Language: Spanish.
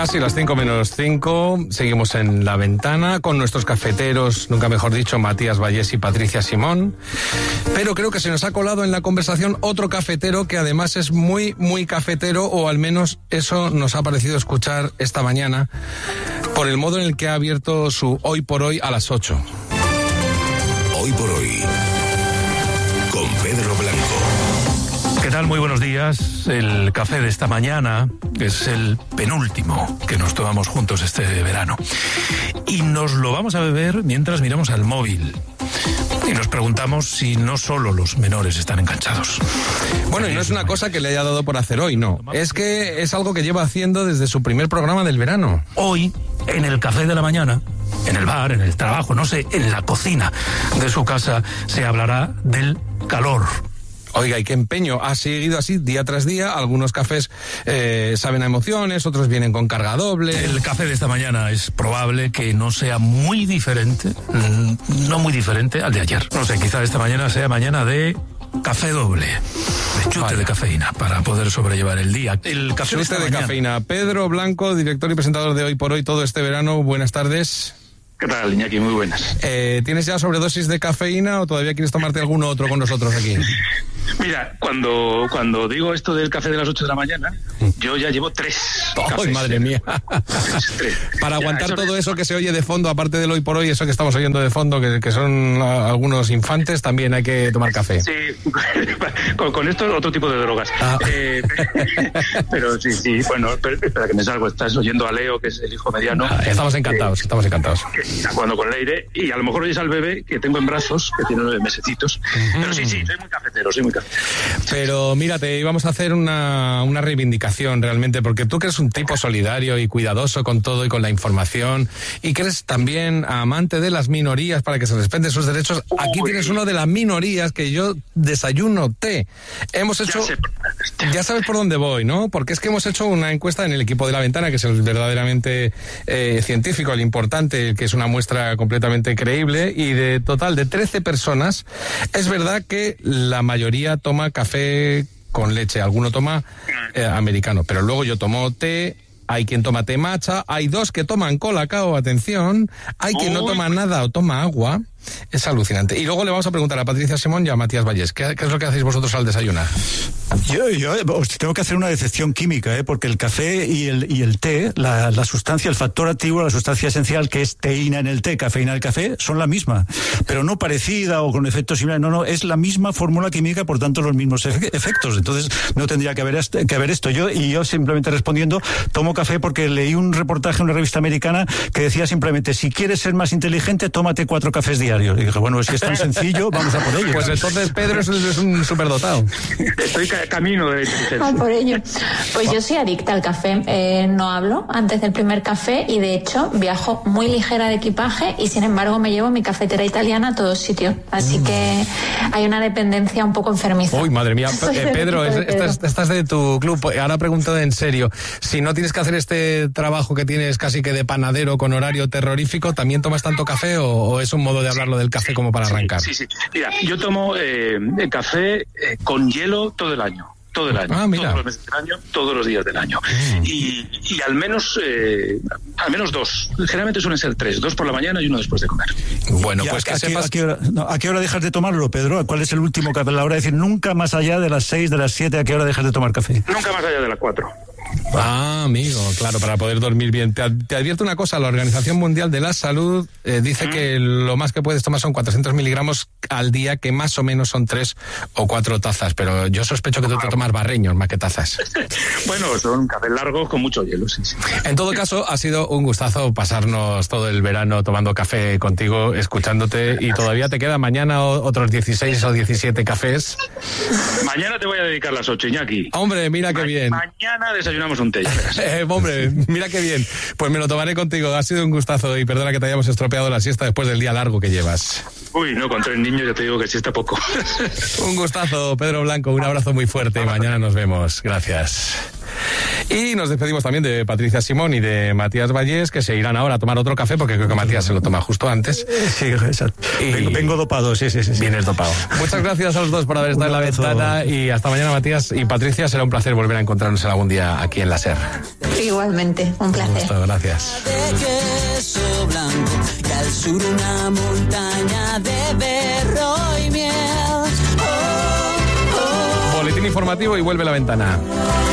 Casi las 5:05, seguimos en La Ventana con nuestros cafeteros, nunca mejor dicho, Matías Vallés y Patricia Simón. Pero creo que se nos ha colado en la conversación otro cafetero que además es muy, muy cafetero, o al menos eso nos ha parecido escuchar esta mañana, por el modo en el que ha abierto su Hoy por Hoy a las 8. Hoy por Hoy, con Pedro Blanco. ¿Qué tal? Muy buenos días. El café de esta mañana es el penúltimo que nos tomamos juntos este verano. Y nos lo vamos a beber mientras miramos al móvil. Y nos preguntamos si no solo los menores están enganchados. Bueno, y no es una cosa que le haya dado por hacer hoy, no. Es que es algo que lleva haciendo desde su primer programa del verano. Hoy, en el café de la mañana, en el bar, en el trabajo, no sé, en la cocina de su casa, se hablará del calor. Oiga, y qué empeño. Ha seguido así día tras día. Algunos cafés saben a emociones, otros vienen con carga doble. El café de esta mañana es probable que no sea muy diferente, no muy diferente al de ayer. No sé, quizá esta mañana sea mañana de café doble, de chute de cafeína, para poder sobrellevar el día. El café chute de cafeína. Pedro Blanco, director y presentador de Hoy por Hoy todo este verano. Buenas tardes. ¿Qué tal, Iñaki? Muy buenas. ¿Tienes ya sobredosis de cafeína o todavía quieres tomarte alguno otro con nosotros aquí? Mira, cuando digo esto del café de las 8 de la mañana, yo ya llevo 3 cafés. ¡Ay, madre mía! Tres. Para aguantar todo eso que se oye de fondo, aparte del Hoy por Hoy, eso que estamos oyendo de fondo, que son algunos infantes, también hay que tomar café. Sí, con esto otro tipo de drogas. Pero sí, bueno, espera que me salgo. Estás oyendo a Leo, que es el hijo mediano. Estamos encantados. Que está jugando con el aire, y a lo mejor oyes al bebé que tengo en brazos, que tiene 9 mesecitos. Pero sí, soy muy cafetero. Pero mira, te íbamos a hacer una reivindicación realmente, porque tú que eres un tipo solidario y cuidadoso con todo y con la información, y que eres también amante de las minorías para que se respeten sus derechos. Aquí tienes uno de las minorías, que yo desayuno té. Hemos hecho... Ya sabes por dónde voy, ¿no? Porque es que hemos hecho una encuesta en el equipo de La Ventana, que es el verdaderamente científico, el importante, que es una muestra completamente creíble, y de total de 13 personas, es verdad que la mayoría toma café con leche, alguno toma americano, pero luego yo tomo té, hay quien toma té matcha, hay 2 que toman colacao, atención, hay quien no toma nada o toma agua. Es alucinante. Y luego le vamos a preguntar a Patricia Simón y a Matías Vallés, ¿qué es lo que hacéis vosotros al desayunar? Yo os tengo que hacer una decepción química, porque el café y el té, la sustancia, el factor activo, la sustancia esencial, que es teína en el té, cafeína en el café, son la misma, pero no parecida o con efectos similares. No, es la misma fórmula química, por tanto los mismos efectos. Entonces no tendría que haber esto. Yo simplemente respondiendo, tomo café porque leí un reportaje en una revista americana que decía simplemente: si quieres ser más inteligente, tómate 4 cafés diarios. Y dije, bueno, si es tan sencillo, vamos a por ello. Pues entonces Pedro es un superdotado. Estoy camino de... por ello. Pues yo soy adicta al café. No hablo antes del primer café, y de hecho viajo muy ligera de equipaje, y sin embargo me llevo mi cafetera italiana a todos sitios. Así que hay una dependencia un poco enfermiza. Uy, madre mía. Pedro, estás de tu club. Ahora pregunto en serio, si no tienes que hacer este trabajo que tienes casi que de panadero con horario terrorífico, ¿también tomas tanto café o es un modo de hablar lo del café como para arrancar? Sí. Mira, yo tomo café con hielo todo el año. Mira. Todos los meses del año, todos los días del año. Y al menos 2. Generalmente suelen ser 3. 2 por la mañana y 1 después de comer. Bueno, pues que sepas... ¿A qué hora dejas de tomarlo, Pedro? ¿Cuál es el último café? La hora de decir, nunca más allá de las 6, de las 7, ¿a qué hora dejas de tomar café? Nunca más allá de las 4. Amigo, claro, para poder dormir bien. Te advierto una cosa, la Organización Mundial de la Salud dice que lo más que puedes tomar son 400 miligramos al día, que más o menos son 3 o 4 tazas, pero yo sospecho que tú te tomas barreños más que tazas. Bueno, son cafés largos con mucho hielo, sí. En todo caso, ha sido un gustazo pasarnos todo el verano tomando café contigo, escuchándote, y todavía te quedan mañana otros 16 o 17 cafés. Mañana te voy a dedicar las 8, Iñaki. Hombre, mira qué bien. Mañana desayunamos un té. Hombre, mira qué bien. Pues me lo tomaré contigo. Ha sido un gustazo, y perdona que te hayamos estropeado la siesta después del día largo que llevas. Uy, no, con 3 niños ya te digo que siesta poco. Un gustazo, Pedro Blanco. Un abrazo muy fuerte. Mañana nos vemos. Gracias. Y nos despedimos también de Patricia Simón y de Matías Vallés, que se irán ahora a tomar otro café, porque creo que Matías se lo toma justo antes. Sí, exacto. Vengo dopado, sí. Vienes dopado. Muchas gracias a los dos por haber estado en la ventana, y hasta mañana, Matías y Patricia. Será un placer volver a encontrarnos algún día aquí en la SER. Igualmente, un placer. Muchas gracias. De queso blanco, y al sur una montaña de berro y miel. Boletín informativo y vuelve la ventana.